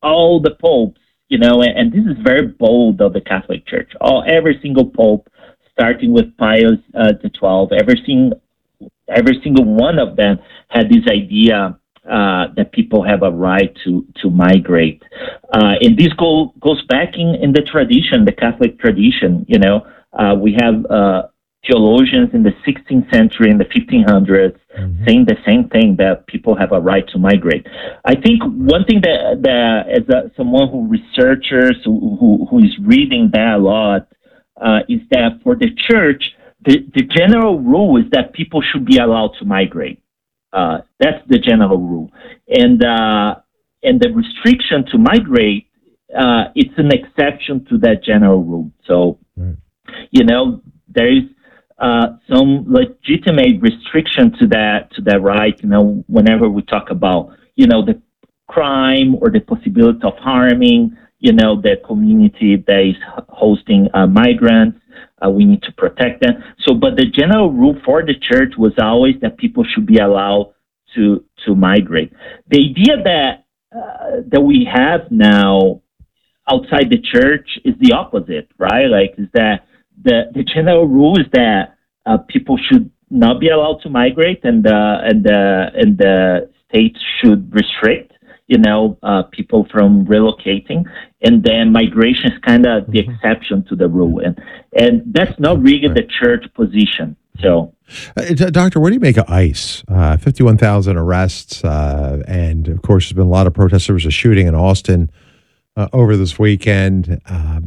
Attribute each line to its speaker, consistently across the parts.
Speaker 1: all the popes, and this is very bold of the Catholic Church. Every single pope, starting with Pius the 12, every single one of them had this idea that people have a right to migrate, and this goes back in the tradition, the Catholic tradition. We have theologians in the 16th century, in the 1500s, saying the same thing, that people have a right to migrate. I think one thing that as someone who researches, who is reading that a lot, is that for the church, the general rule is that people should be allowed to migrate. That's the general rule. And the restriction to migrate, it's an exception to that general rule. So, there is some legitimate restriction to that right. Whenever we talk about, the crime or the possibility of harming, the community that is hosting migrants, we need to protect them. So, but the general rule for the church was always that people should be allowed to migrate. The idea that we have now outside the church is the opposite, right? Is that the general rule is that people should not be allowed to migrate, and the state should restrict, people from relocating, and then migration is kind of the exception to the rule, and that's not really the church position. So,
Speaker 2: Doctor, what do you make of ICE? 51,000 arrests, and of course, there's been a lot of protests. There was a shooting in Austin over this weekend.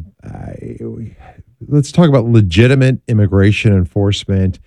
Speaker 2: Let's talk about legitimate immigration enforcement.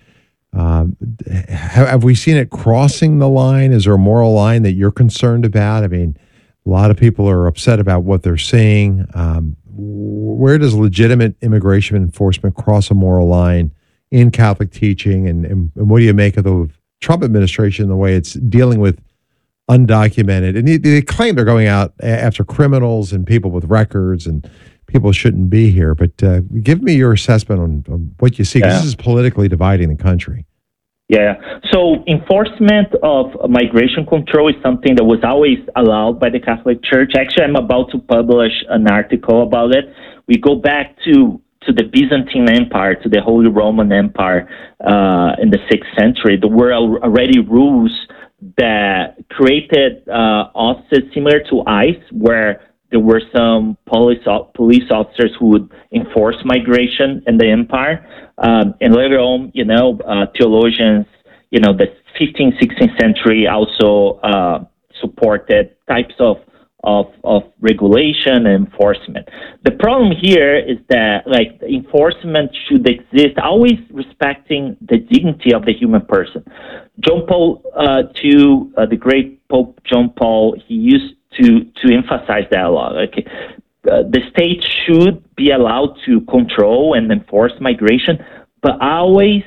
Speaker 2: Have we seen it crossing the line? Is there a moral line that you're concerned about? I mean, a lot of people are upset about what they're seeing. Where does legitimate immigration enforcement cross a moral line in Catholic teaching? And what do you make of the Trump administration, the way it's dealing with undocumented? And they claim they're going out after criminals and people with records, and people shouldn't be here. But give me your assessment on what you see, because this is politically dividing the country.
Speaker 1: Yeah. So enforcement of migration control is something that was always allowed by the Catholic Church. Actually, I'm about to publish an article about it. We go back to the Byzantine Empire, to the Holy Roman Empire in the 6th century. There were already rules that created offices similar to ICE, where there were some police officers who would enforce migration in the empire. And later on, theologians, the 15th, 16th century also supported types of regulation and enforcement. The problem here is that, enforcement should exist, always respecting the dignity of the human person. John Paul II, the great Pope John Paul, he used to emphasize that a lot. The state should be allowed to control and enforce migration, but always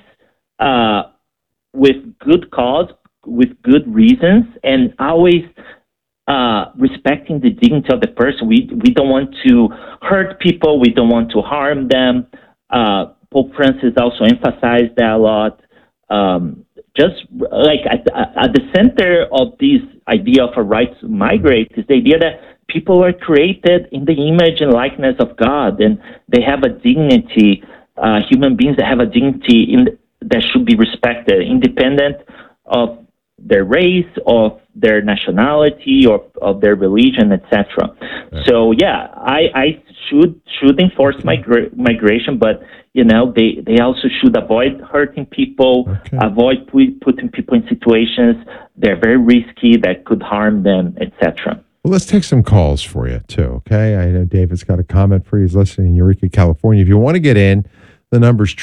Speaker 1: with good cause, with good reasons, and always respecting the dignity of the person. We don't want to hurt people. We don't want to harm them. Pope Francis also emphasized that a lot. Just at the center of this idea of a right to migrate is the idea that people are created in the image and likeness of God, and they have a dignity, human beings that have a dignity that should be respected, independent of their race, of their nationality, or of their religion, etc. Right. So, I should enforce migration, but they also should avoid hurting people, avoid putting people in situations that are very risky, that could harm them, etc.
Speaker 2: Well, let's take some calls for you, too, okay? I know David's got a comment for you. He's listening in Eureka, California. If you want to get in, the number's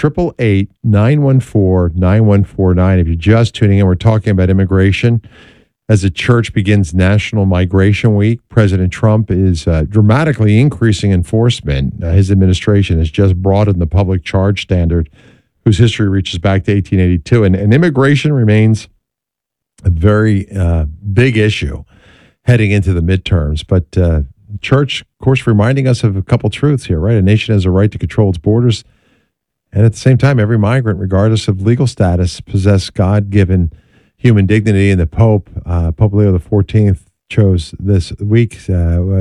Speaker 2: 888-914-9149. If you're just tuning in, we're talking about immigration. As the church begins National Migration Week, President Trump is dramatically increasing enforcement. His administration has just broadened the public charge standard, whose history reaches back to 1882. And immigration remains a very big issue heading into the midterms. But church, of course, reminding us of a couple truths here, right? A nation has a right to control its borders. And at the same time, every migrant, regardless of legal status, possess God-given human dignity. And the Pope Leo XIV, chose this week